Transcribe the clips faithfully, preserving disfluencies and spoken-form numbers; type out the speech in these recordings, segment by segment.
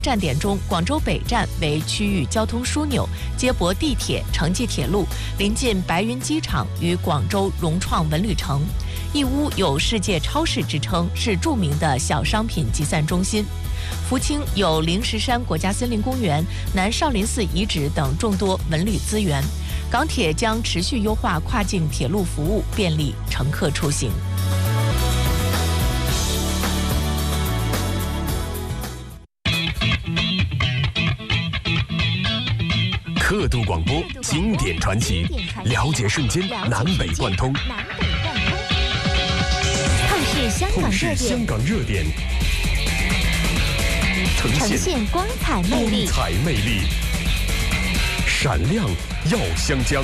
站点中，广州北站为区域交通枢纽，接驳地铁、城际铁路，临近白云机场与广州融创文旅城。义乌有世界超市之称，是著名的小商品集散中心。福清有灵石山国家森林公园、南少林寺遗址等众多文旅资源。港铁将持续优化跨境铁路服务，便利乘客出行。 刻度广播，经典传奇，了解瞬间南北贯通。 透视香港热点， 香港热点， 呈现光彩魅力， 光彩魅力，闪亮耀香江。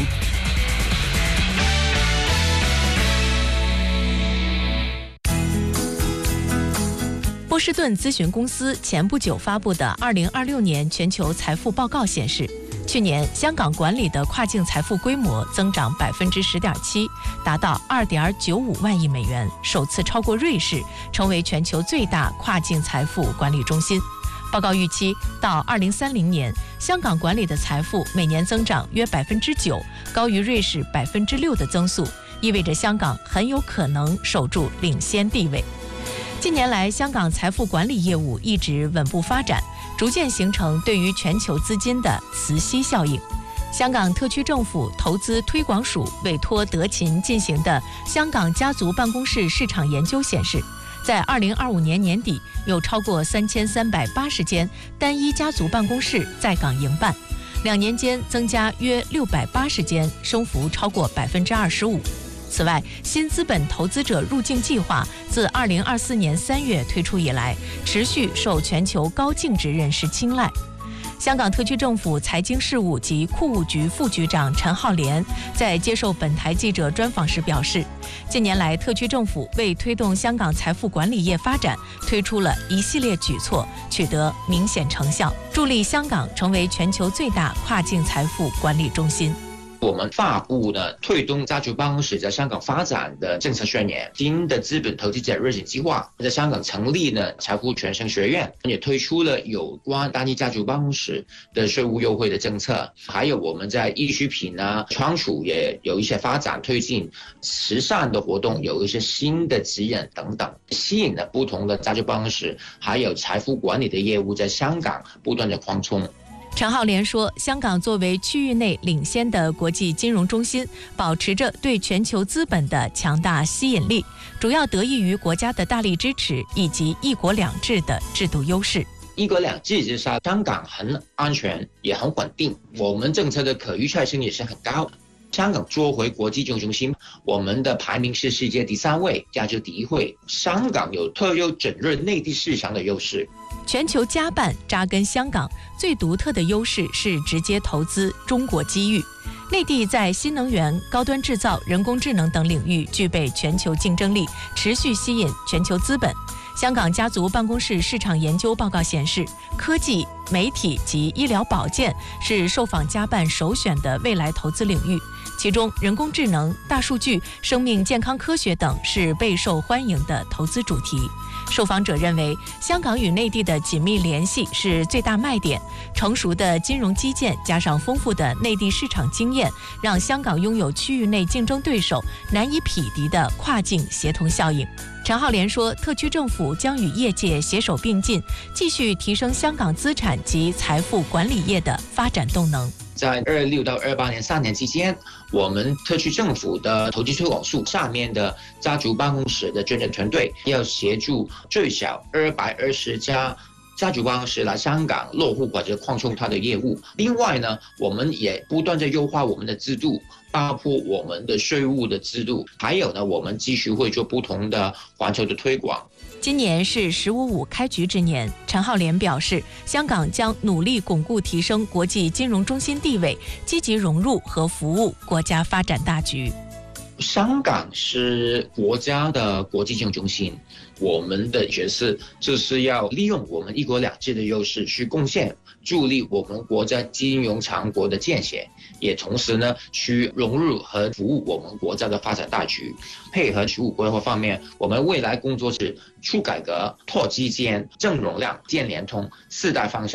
波士顿咨询公司前不久发布的二零二六年全球财富报告显示，去年香港管理的跨境财富规模增长百分之十点七，达到二点九五万亿美元，首次超过瑞士，成为全球最大跨境财富管理中心。报告预期，到二零三零年，香港管理的财富每年增长约百分之九，高于瑞士百分之六的增速，意味着香港很有可能守住领先地位。近年来，香港财富管理业务一直稳步发展，逐渐形成对于全球资金的磁吸效应。香港特区政府投资推广署委托德勤进行的香港家族办公室市场研究显示，在二零二五年年底，有超过三千三百八十间单一家族办公室在港营办，两年间增加约六百八十间，升幅超过百分之二十五。此外，新资本投资者入境计划自二零二四年三月推出以来，持续受全球高净值人士青睐。香港特区政府财经事务及库务局副局长陈浩濂在接受本台记者专访时表示，近年来特区政府为推动香港财富管理业发展，推出了一系列举措，取得明显成效，助力香港成为全球最大跨境财富管理中心。 我们发布呢推动家族办公室在香港发展的政策宣言，新的资本投资者入境计划，在香港成立呢财富全生学院，也推出了有关单一家族办公室的税务优惠的政策，还有我们在艺术品啊、仓储也有一些发展推进，慈善的活动有一些新的指引等等，吸引了不同的家族办公室还有财富管理的业务在香港不断的扩充。 陈浩濂说，香港作为区域内领先的国际金融中心，保持着对全球资本的强大吸引力，主要得益于国家的大力支持以及一国两制的制度优势。 一国两制之下，香港很安全也很稳定，我们政策的可预测性也是很高。香港做回国际金融中心，我们的排名是世界第三位，亚洲第一位。香港有特有整个内地市场的优势。 全球家办扎根香港，最独特的优势是直接投资中国机遇。内地在新能源、高端制造、人工智能等领域具备全球竞争力，持续吸引全球资本。香港家族办公室市场研究报告显示，科技、媒体及医疗保健是受访家办首选的未来投资领域，其中人工智能、大数据、生命健康科学等是备受欢迎的投资主题。受访者认为，香港与内地的紧密联系是最大卖点，成熟的金融基建加上丰富的内地市场经验，让香港拥有区域内竞争对手难以匹敌的跨境协同效应。陈浩濂说，特区政府将与业界携手并进，继续提升香港资产及财富管理业的发展动能。 在二六到二八年三年期间，我们特区政府的投资推广署下面的家族办公室的专业团队要协助最少二百二十家家族办公室来香港落户或者扩充它的业务。另外呢，我们也不断在优化我们的制度，包括我们的税务的制度，还有呢，我们继续会做不同的环球的推广。 今年是十五五开局之年，陈浩濂表示，香港将努力巩固提升国际金融中心地位，积极融入和服务国家发展大局。 香港是国家的国际金融中心，我们的角色就是要利用我们一国两制的优势去贡献助力我们国家金融强国的建设，也同时呢去融入和服务我们国家的发展大局。配合十五规划方面，我们未来工作是促改革、拓基建、正容量、建联通四大方向。